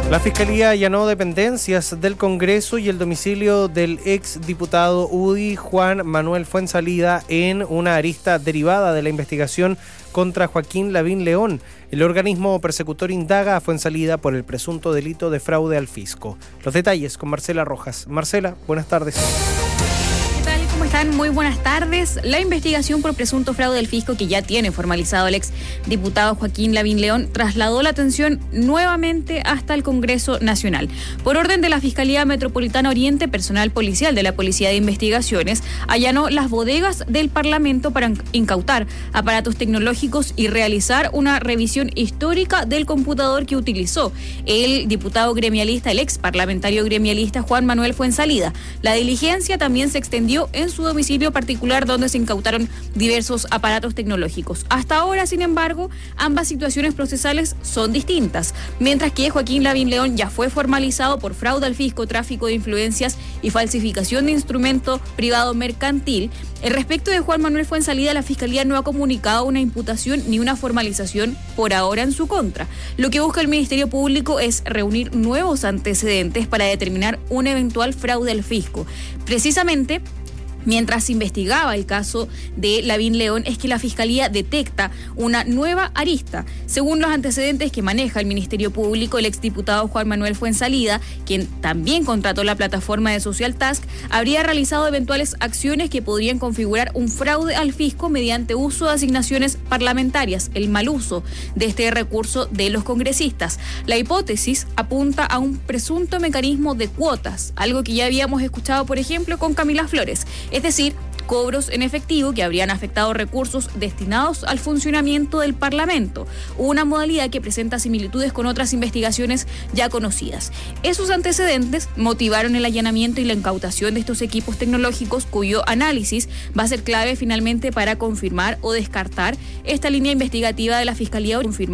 La Fiscalía allanó dependencias del Congreso y el domicilio del exdiputado UDI Juan Manuel Fuenzalida en una arista derivada de la investigación contra Joaquín Lavín León. El organismo persecutor indaga a Fuenzalida por el presunto delito de fraude al fisco. Los detalles con Marcela Rojas. Marcela, buenas tardes. ¿Cómo están? Muy buenas tardes. La investigación por presunto fraude al fisco que ya tiene formalizado el ex diputado Joaquín Lavín León trasladó la atención nuevamente hasta el Congreso Nacional. Por orden de la Fiscalía Metropolitana Oriente, personal policial de la Policía de Investigaciones allanó las bodegas del Parlamento para incautar aparatos tecnológicos y realizar una revisión histórica del computador que utilizó el diputado gremialista, el ex parlamentario gremialista Juan Manuel Fuenzalida. La diligencia también se extendió en su domicilio particular, donde se incautaron diversos aparatos tecnológicos. Hasta ahora, sin embargo, ambas situaciones procesales son distintas. Mientras que Joaquín Lavín León ya fue formalizado por fraude al fisco, tráfico de influencias y falsificación de instrumento privado mercantil, respecto de Juan Manuel Fuenzalida, la Fiscalía no ha comunicado una imputación ni una formalización por ahora en su contra. Lo que busca el Ministerio Público es reunir nuevos antecedentes para determinar un eventual fraude al fisco. Precisamente, mientras se investigaba el caso de Lavín León, es que la Fiscalía detecta una nueva arista. Según los antecedentes que maneja el Ministerio Público, el exdiputado Juan Manuel Fuenzalida, quien también contrató la plataforma de Social Task, habría realizado eventuales acciones que podrían configurar un fraude al fisco mediante uso de asignaciones parlamentarias, el mal uso de este recurso de los congresistas. La hipótesis apunta a un presunto mecanismo de cuotas, algo que ya habíamos escuchado, por ejemplo, con Camila Flores. Es decir, cobros en efectivo que habrían afectado recursos destinados al funcionamiento del Parlamento, una modalidad que presenta similitudes con otras investigaciones ya conocidas. Esos antecedentes motivaron el allanamiento y la incautación de estos equipos tecnológicos, cuyo análisis va a ser clave finalmente para confirmar o descartar esta línea investigativa de la Fiscalía.